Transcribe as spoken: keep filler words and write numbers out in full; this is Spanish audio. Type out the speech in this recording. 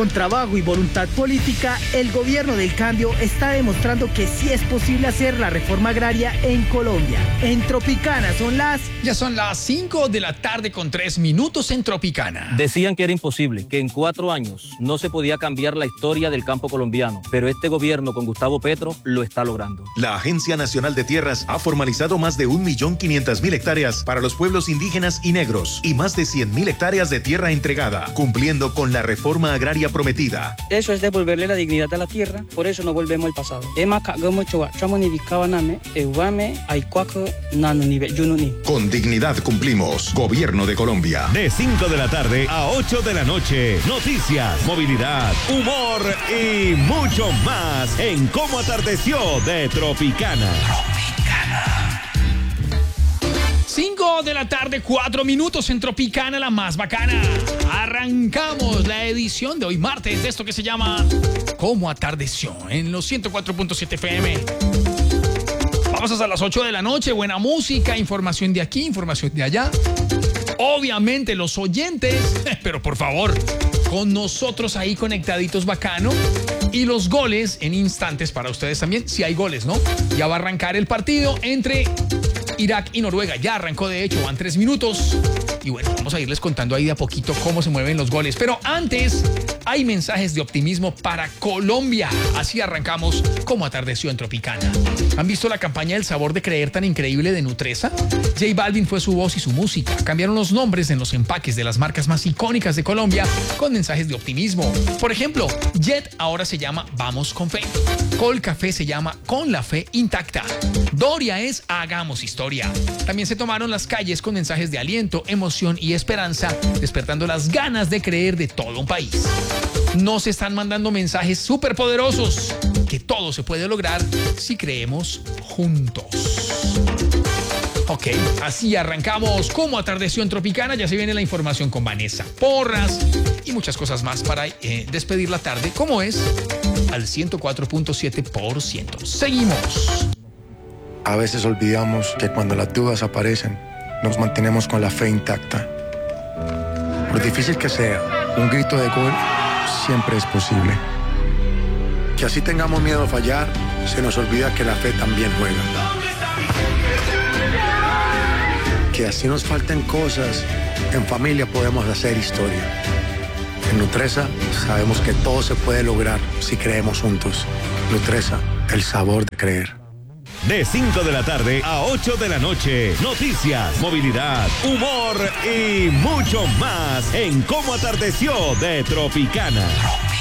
Con trabajo y voluntad política, el gobierno del cambio está demostrando que sí es posible hacer la reforma agraria en Colombia. En Tropicana son las... Ya son las cinco de la tarde con tres minutos en Tropicana. Decían que era imposible, que en cuatro años no se podía cambiar la historia del campo colombiano, pero este gobierno con Gustavo Petro lo está logrando. La Agencia Nacional de Tierras ha formalizado más de un millón quinientas mil hectáreas para los pueblos indígenas y negros y más de cien mil hectáreas de tierra entregada, cumpliendo con la reforma agraria prometida. Eso es devolverle la dignidad a la tierra, por eso no volvemos al pasado. Con dignidad cumplimos. Gobierno de Colombia. De cinco de la tarde a ocho de la noche. Noticias, movilidad, humor y mucho más en Cómo Atardeció de Tropicana. Tropicana. cinco de la tarde, cuatro minutos en Tropicana, la más bacana. Arrancamos la edición de hoy martes de esto que se llama Cómo Atardeció en los ciento cuatro punto siete F M. Vamos hasta las ocho de la noche, buena música, información de aquí, información de allá. Obviamente los oyentes, pero por favor, con nosotros ahí conectaditos bacano. Y los goles en instantes para ustedes también, si hay goles, ¿no? Ya va a arrancar el partido entre Irak y Noruega. Ya arrancó, de hecho, van tres minutos. Y bueno, vamos a irles contando ahí de a poquito cómo se mueven los goles. Pero antes, hay mensajes de optimismo para Colombia. Así arrancamos Cómo Atardeció en Tropicana. ¿Han visto la campaña del sabor de creer tan increíble de Nutresa? J Balvin fue su voz y su música. Cambiaron los nombres en los empaques de las marcas más icónicas de Colombia con mensajes de optimismo. Por ejemplo, Jet ahora se llama Vamos con Fe. Col Café se llama Con la Fe Intacta. Doria es Hagamos Historia. También se tomaron las calles con mensajes de aliento, emoción y esperanza, despertando las ganas de creer de todo un país. Nos están mandando mensajes súper poderosos, que todo se puede lograr si creemos juntos. Ok, así arrancamos Cómo Atardeció en Tropicana. Ya se viene la información con Vanessa Porras y muchas cosas más para eh, despedir la tarde, como es al ciento cuatro punto siete por ciento. Seguimos. A veces olvidamos que cuando las dudas aparecen, nos mantenemos con la fe intacta. Por difícil que sea, un grito de gol siempre es posible. Que así tengamos miedo a fallar, se nos olvida que la fe también juega. Que así nos falten cosas, en familia podemos hacer historia. En Nutresa sabemos que todo se puede lograr si creemos juntos. Nutresa, el sabor de creer. De cinco de la tarde a ocho de la noche. Noticias, movilidad, humor y mucho más en Cómo Atardeció de Tropicana.